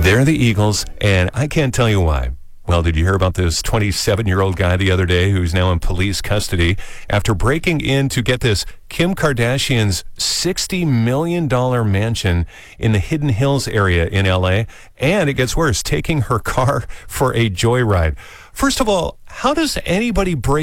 They're the Eagles, and I can't tell you why. Well, did you hear about this 27-year-old guy the other day who's now in police custody after breaking in to get this Kim Kardashian's $60 million mansion in the Hidden Hills area in L.A.? And it gets worse, taking her car for a joyride. First of all, how does anybody break